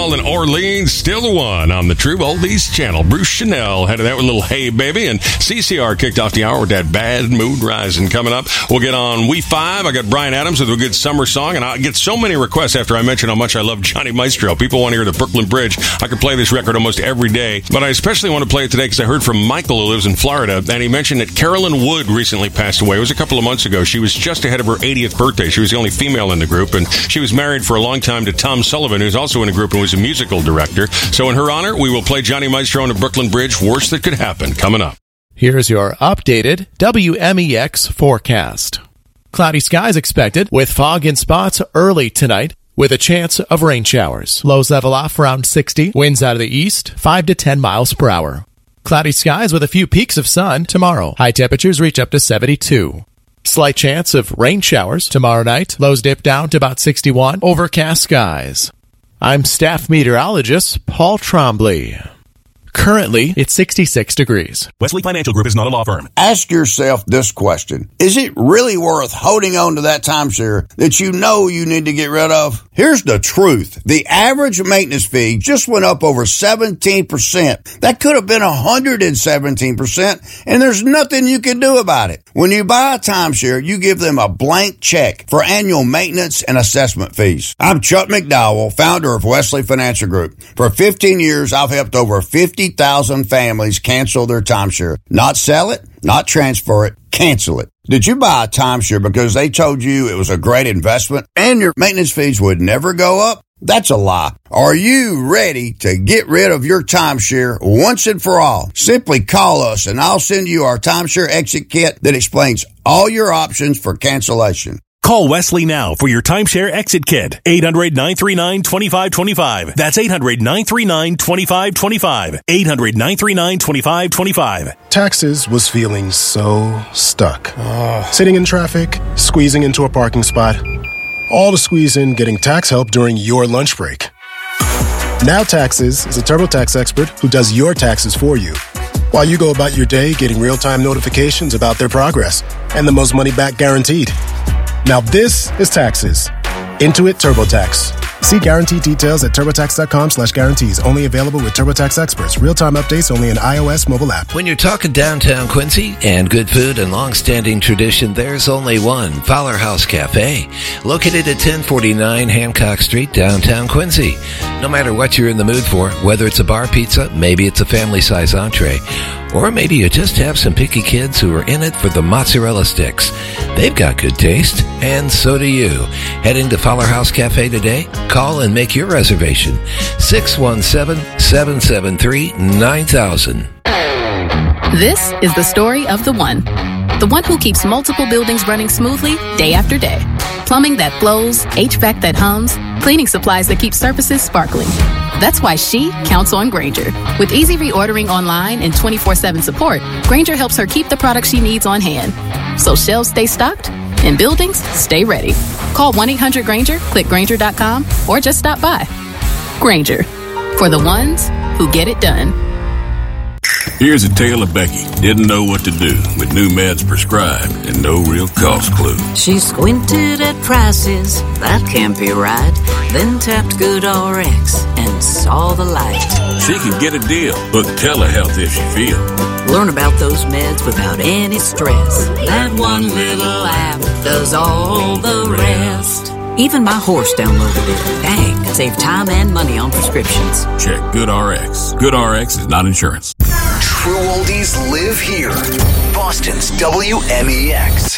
Montreal and Orleans, still the one on the True Oldies channel. Bruce Chanel headed out with a little Hey Baby, and CCR kicked off the hour with that Bad Mood Rising. Coming up, we'll get on We 5. I got Bryan Adams with a good summer song, and I get so many requests after I mention how much I love Johnny Maestro. People want to hear the Brooklyn Bridge. I could play this record almost every day, but I especially want to play it today because I heard from Michael, who lives in Florida, and he mentioned that Carolyn Wood recently passed away. It was a couple of months ago. She was just ahead of her 80th birthday. She was the only female in the group, and she was married for a long time to Tom Sullivan, who's also in the group and was a musical director. So in her honor, we will play Johnny Maestro on the Brooklyn Bridge. Worst that could happen, coming up. Here's your updated WMEX forecast. Cloudy skies expected with fog in spots early tonight with a chance of rain showers. Lows level off around 60. Winds out of the east, 5 to 10 miles per hour. Cloudy skies with a few peaks of sun tomorrow. High temperatures reach up to 72. Slight chance of rain showers tomorrow night. Lows dip down to about 61. Overcast skies. I'm staff meteorologist Paul Trombley. Currently, it's 66 degrees. Wesley Financial Group is not a law firm. Ask yourself this question. Is it really worth holding on to that timeshare that you know you need to get rid of? Here's the truth. The average maintenance fee just went up over 17%. That could have been 117%, and there's nothing you can do about it. When you buy a timeshare, you give them a blank check for annual maintenance and assessment fees. I'm Chuck McDowell, founder of Wesley Financial Group. For 15 years, I've helped over 50,000 families cancel their timeshare. Not sell it, not transfer it, cancel it. Did you buy a timeshare because they told you it was a great investment and your maintenance fees would never go up? That's a lie. Are you ready to get rid of your timeshare once and for all? Simply call us and I'll send you our timeshare exit kit that explains all your options for cancellation. Call Wesley now for your timeshare exit kit. 800-939-2525. That's 800-939-2525. 800-939-2525. Taxes was feeling so stuck. Sitting in traffic, squeezing into a parking spot, all to squeeze in getting tax help during your lunch break. Now Taxes is a TurboTax expert who does your taxes for you, while you go about your day getting real-time notifications about their progress and the most money back guaranteed. Now this is Taxes. Intuit TurboTax. See guarantee details at TurboTax.com/guarantees. Only available with TurboTax experts. Real-time updates only in iOS mobile app. When you're talking downtown Quincy and good food and long-standing tradition, there's only one, Fowler House Cafe, located at 1049 Hancock Street, downtown Quincy. No matter what you're in the mood for, whether it's a bar pizza, maybe it's a family-size entree, or maybe you just have some picky kids who are in it for the mozzarella sticks. They've got good taste, and so do you. Heading to Fowler House Cafe today? Call and make your reservation. 617-773-9000. This is the story of the one who keeps multiple buildings running smoothly day after day. Plumbing that flows, HVAC that hums, cleaning supplies that keep surfaces sparkling. That's why she counts on Grainger. With easy reordering online and 24/7 support, Grainger helps her keep the products she needs on hand, so shelves stay stocked and buildings stay ready. Call 1-800-GRAINGER, click Grainger.com, or just stop by. Grainger, for the ones who get it done. Here's a tale of Becky. Didn't know what to do with new meds prescribed and no real cost clue. She squinted at prices, that can't be right. Then tapped GoodRx and saw the light. She can get a deal. Book telehealth if she feels. Learn about those meds without any stress. That one little app does all the rest. Even my horse downloaded it. Dang, save time and money on prescriptions. Check GoodRx. GoodRx is not insurance. True oldies live here. Boston's WMEX.